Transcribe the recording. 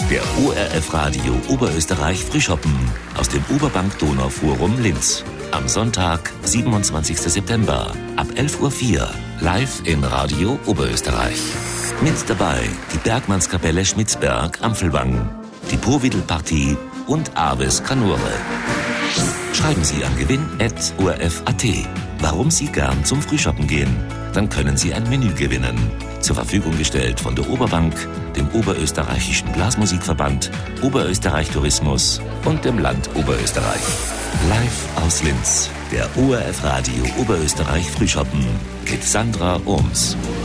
Der ORF Radio Oberösterreich Frühschoppen aus dem Oberbank Donau Forum Linz. Am Sonntag, 27. September, ab 11.04 Uhr, live in Radio Oberösterreich. Mit dabei die Bergmannskapelle Schmitzberg Ampfelwang, die Povidel-Partie und Aves Kanure. Schreiben Sie an gewinn@orf.at, warum Sie gern zum Frühschoppen gehen. Dann können Sie ein Menü gewinnen. Zur Verfügung gestellt von der Oberbank, dem Oberösterreichischen Blasmusikverband, Oberösterreich Tourismus und dem Land Oberösterreich. Live aus Linz, der ORF Radio Oberösterreich Frühschoppen mit Sandra Ohms.